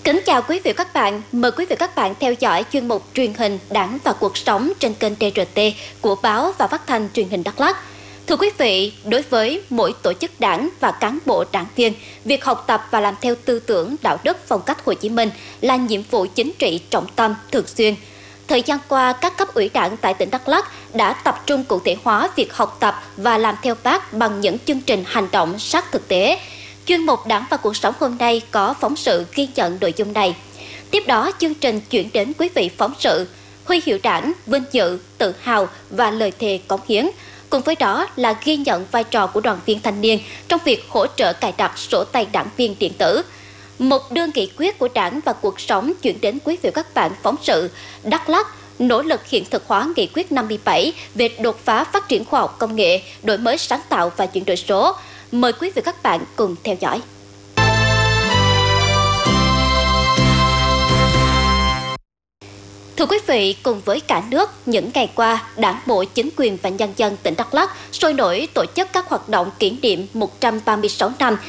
Kính chào quý vị và các bạn, mời quý vị và các bạn theo dõi chuyên mục truyền hình Đảng và cuộc sống trên kênh TRT của Báo và Phát thanh Truyền hình Đắk Lắk. Thưa quý vị, đối với mỗi tổ chức đảng và cán bộ đảng viên, việc học tập và làm theo tư tưởng, đạo đức, phong cách Hồ Chí Minh là nhiệm vụ chính trị trọng tâm, thường xuyên. Thời gian qua, các cấp ủy đảng tại tỉnh Đắk Lắk đã tập trung cụ thể hóa việc học tập và làm theo Bác bằng những chương trình hành động sát thực tế. Chuyên mục Đảng và cuộc sống hôm nay có phóng sự ghi nhận nội dung này. Tiếp đó, chương trình chuyển đến quý vị phóng sự Huy hiệu Đảng, vinh dự, tự hào và lời thề cống hiến. Cùng với đó là ghi nhận vai trò của đoàn viên thanh niên trong việc hỗ trợ cài đặt sổ tay đảng viên điện tử. Một đơn nghị quyết của Đảng và cuộc sống chuyển đến quý vị và các bạn phóng sự Đắk Lắk nỗ lực hiện thực hóa nghị quyết 57 về đột phá phát triển khoa học công nghệ, đổi mới sáng tạo và chuyển đổi số. Mời quý vị và các bạn cùng theo dõi. Thưa quý vị, cùng với cả nước, những ngày qua, Đảng bộ, chính quyền và nhân dân tỉnh Đắk Lắk sôi nổi tổ chức các hoạt động kỷ niệm 136 năm